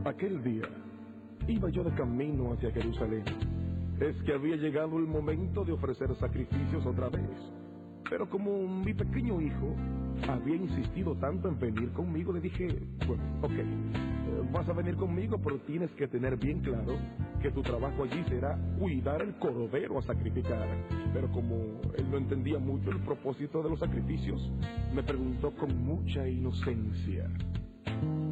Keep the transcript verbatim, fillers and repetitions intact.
Aquel día iba yo de camino hacia Jerusalén. Es que había llegado el momento de ofrecer sacrificios otra vez. Pero como mi pequeño hijo había insistido tanto en venir conmigo, le dije, bueno, ok, eh, vas a venir conmigo, pero tienes que tener bien claro que tu trabajo allí será cuidar el cordero a sacrificar. Pero como él no entendía mucho el propósito de los sacrificios, me preguntó con mucha inocencia,